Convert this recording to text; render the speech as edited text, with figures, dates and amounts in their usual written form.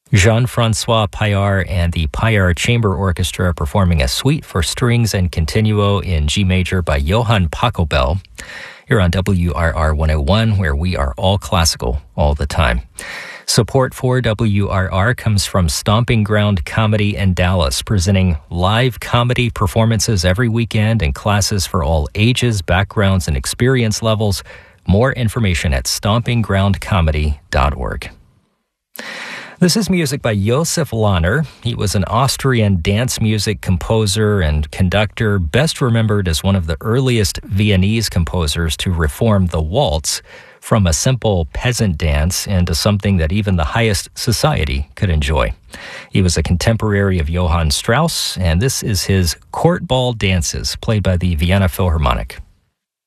Jean-Francois Paillard and the Paillard Chamber Orchestra performing a suite for strings and continuo in G major by Johann Pachelbel here on WRR 101, where we are all classical all the time. Support for WRR comes from Stomping Ground Comedy in Dallas, presenting live comedy performances every weekend and classes for all ages, backgrounds, and experience levels. More information at stompinggroundcomedy.org. This is music by Josef Lahner. He was an Austrian dance music composer and conductor, best remembered as one of the earliest Viennese composers to reform the waltz from a simple peasant dance into something that even the highest society could enjoy. He was a contemporary of Johann Strauss, and this is his Court Ball Dances, played by the Vienna Philharmonic.